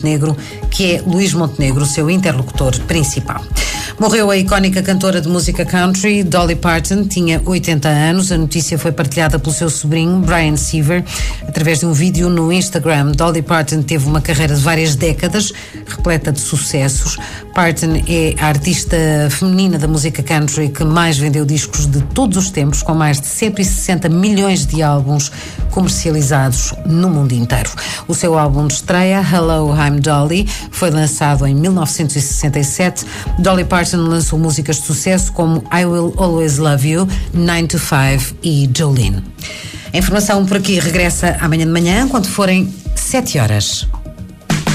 Montenegro, que é Luís Montenegro, o seu interlocutor principal. Morreu a icónica cantora de música country, Dolly Parton, tinha 80 anos. A notícia foi partilhada pelo seu sobrinho, Brian Seaver, através de um vídeo no Instagram. Dolly Parton teve uma carreira de várias décadas, repleta de sucessos. Parton é a artista feminina da música country que mais vendeu discos de todos os tempos, com mais de 160 milhões de álbuns comercializados no mundo inteiro. O seu álbum de estreia, Hello, I'm Dolly, foi lançado em 1967. Dolly Parton lançou músicas de sucesso como I Will Always Love You, 9 to 5 e Jolene. A informação por aqui regressa amanhã de manhã, quando forem 7 horas.